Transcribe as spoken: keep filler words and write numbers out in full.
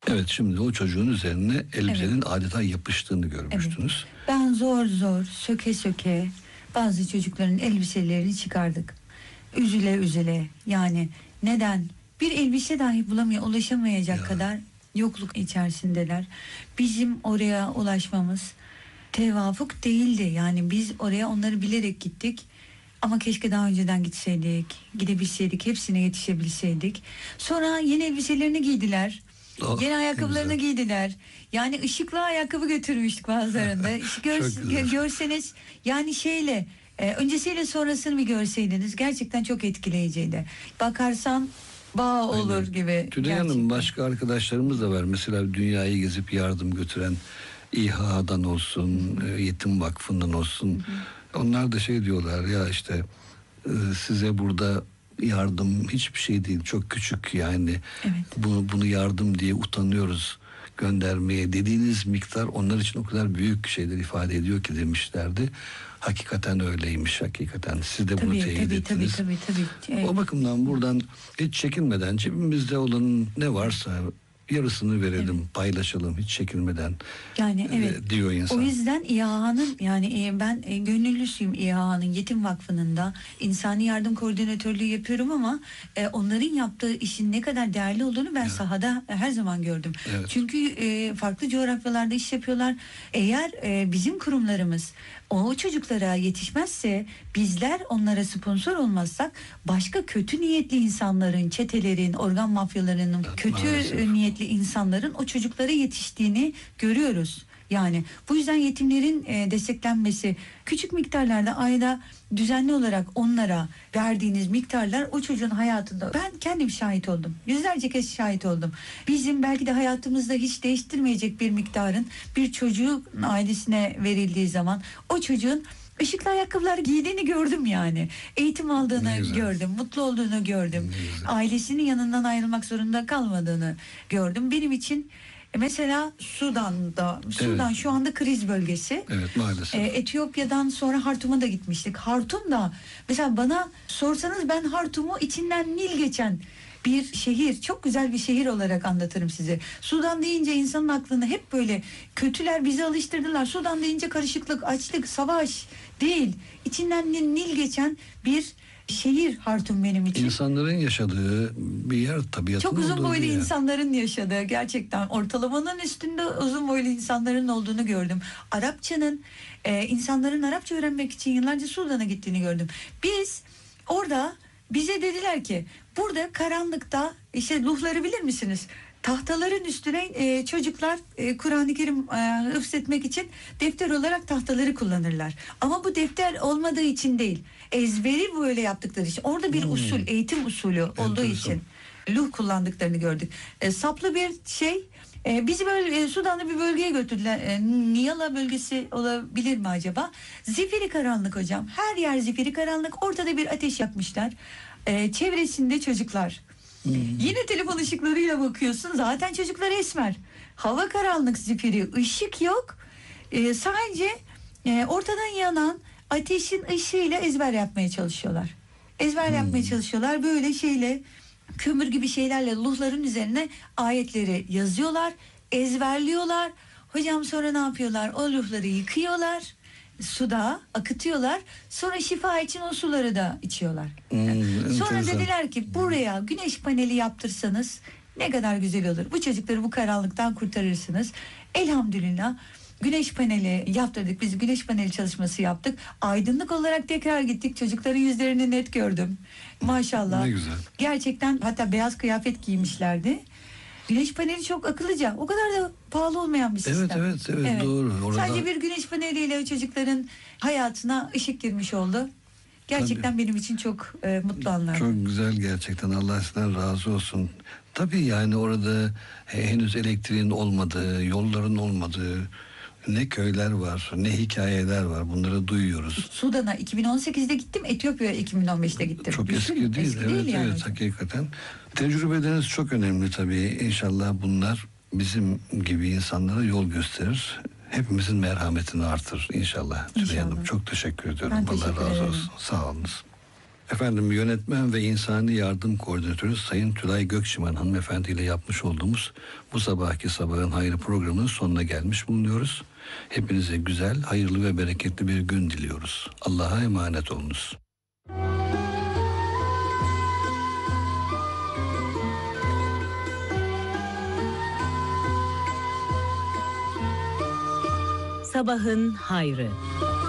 Evet, şimdi o çocuğun üzerine elbisenin evet. adeta yapıştığını görmüştünüz. Evet. Ben zor zor söke söke bazı çocukların elbiselerini çıkardık. Üzüle üzüle, yani neden? Bir elbise dahi bulamaya, ulaşamayacak ya. kadar yokluk içerisindeler. Bizim oraya ulaşmamız tevafuk değildi. Yani biz oraya onları bilerek gittik. Ama keşke daha önceden gitseydik, gidebilseydik, hepsine yetişebilseydik. Sonra yeni elbiselerini giydiler. Oh, yeni ayakkabılarını giydiler. Yani ışıklı ayakkabı götürmüştük bazılarında. Gör, görseniz yani şeyle, e, öncesiyle sonrasını bir görseydiniz gerçekten çok etkileyiciydi. Bakarsan bağ olur Aynen. gibi. Tülay Hanım, başka arkadaşlarımız da var. Mesela dünyayı gezip yardım götüren İHA'dan olsun, Hı-hı. Yetim Vakfı'ndan olsun. Hı-hı. Onlar da şey diyorlar ya, işte size burada yardım hiçbir şey değil, çok küçük yani. Evet. Bunu, bunu yardım diye utanıyoruz göndermeye, dediğiniz miktar onlar için o kadar büyük şeyler ifade ediyor ki demişlerdi. Hakikaten öyleymiş, hakikaten. Siz de bunu teyit tabii, ettiniz. Tabii, tabii, tabii. Evet. O bakımdan buradan hiç çekinmeden cebimizde olan ne varsa yarısını verelim, evet. paylaşalım hiç çekinmeden. Yani evet. diyor insan. O yüzden İHA'nın, yani ben gönüllüsüyüm İHA'nın, Yetim Vakfı'nın da insani yardım koordinatörlüğü yapıyorum ama e, onların yaptığı işin ne kadar değerli olduğunu ben evet. sahada her zaman gördüm. Evet. Çünkü e, farklı coğrafyalarda iş yapıyorlar. Eğer e, bizim kurumlarımız o çocuklara yetişmezse, bizler onlara sponsor olmazsak, başka kötü niyetli insanların, çetelerin, organ mafyalarının, evet, kötü maalesef. niyetli insanların o çocuklara yetiştiğini görüyoruz. Yani bu yüzden yetimlerin e, desteklenmesi, küçük miktarlarda ayda düzenli olarak onlara verdiğiniz miktarlar o çocuğun hayatında, ben kendim şahit oldum. Yüzlerce kez şahit oldum. Bizim belki de hayatımızda hiç değiştirmeyecek bir miktarın bir çocuğun ailesine verildiği zaman o çocuğun ışıklı ayakkabılar giydiğini gördüm yani. Eğitim aldığını gördüm, mutlu olduğunu gördüm. Ailesinin yanından ayrılmak zorunda kalmadığını gördüm. Benim için mesela Sudan'da, Sudan evet. şu anda kriz bölgesi. Evet, maalesef. Ee, Etiyopya'dan sonra Hartum'a da gitmiştik. Hartum'da mesela bana sorsanız ben Hartum'u içinden Nil geçen bir şehir, çok güzel bir şehir olarak anlatırım size. Sudan deyince insanın aklına hep böyle kötüler bizi alıştırdılar. Sudan deyince karışıklık, açlık, savaş değil. İçinden Nil geçen bir şehir Hartum benim için. İnsanların yaşadığı bir yer, tabiatın çok uzun boylu yer. insanların yaşadığı, gerçekten ortalamanın üstünde uzun boylu insanların olduğunu gördüm. Arapçanın, e, insanların Arapça öğrenmek için yıllarca Sudan'a gittiğini gördüm. Biz orada, bize dediler ki burada karanlıkta, işte ruhları bilir misiniz? Tahtaların üstüne e, çocuklar e, Kur'an-ı Kerim e, hıfzetmek için defter olarak tahtaları kullanırlar. Ama bu defter olmadığı için değil, ezberi böyle yaptıkları için. Orada bir hmm. usul, eğitim usulü olduğu evet, için luh kullandıklarını gördük. E, saplı bir şey. E, bizi böyle e, Sudan'da bir bölgeye götürdüler. E, Niyala bölgesi olabilir mi acaba? Zifiri karanlık hocam. Her yer zifiri karanlık. Ortada bir ateş yakmışlar. E, çevresinde çocuklar. Hmm. Yine telefon ışıklarıyla bakıyorsun. Zaten çocuklar esmer. Hava karanlık, zifiri, ışık yok. E, sadece e, ortadan yanan ateşin ışığıyla ezber yapmaya çalışıyorlar. Ezber hmm. yapmaya çalışıyorlar. Böyle şeyle, kömür gibi şeylerle luhların üzerine ayetleri yazıyorlar, ezberliyorlar. Hocam sonra ne yapıyorlar? O luhları yıkıyorlar, suda akıtıyorlar. Sonra şifa için o suları da içiyorlar. Hmm, sonra enteresan. Dediler ki buraya güneş paneli yaptırsanız ne kadar güzel olur. Bu çocukları bu karanlıktan kurtarırsınız. Elhamdülillah güneş paneli yaptırdık. Biz güneş paneli çalışması yaptık. Aydınlık olarak tekrar gittik. Çocukların yüzlerini net gördüm. Maşallah. Ne güzel. Gerçekten, hatta beyaz kıyafet giymişlerdi. Güneş paneli çok akıllıca. O kadar da pahalı olmayan bir sistem. Evet evet evet, evet. Doğru. Orada... Sadece bir güneş paneliyle çocukların hayatına ışık girmiş oldu. Gerçekten Tabii. benim için çok e, mutlu anlar. Çok güzel gerçekten. Allah sizden razı olsun. Tabii yani orada henüz elektriğin olmadığı, yolların olmadığı ne köyler var, ne hikayeler var. Bunları duyuyoruz. Sudan'a iki bin on sekizde gittim, Etiyopya'ya iki bin on beşte gittim. Çok eski değil. Eski evet, değil yani. Evet, hakikaten. Tecrübeleriniz çok önemli tabii. İnşallah bunlar bizim gibi insanlara yol gösterir. Hepimizin merhametini artırır inşallah. Tülay Hanım, çok teşekkür ediyorum. Ben Allah teşekkür razı ederim. olsun. Sağ olunuz. Efendim, yönetmen ve insani yardım koordinatörü Sayın Tülay Gökçıman hanımefendi ile yapmış olduğumuz bu sabahki Sabahın Hayrı programının sonuna gelmiş bulunuyoruz. Hepinize güzel, hayırlı ve bereketli bir gün diliyoruz. Allah'a emanet olunuz. Sabahın Hayrı.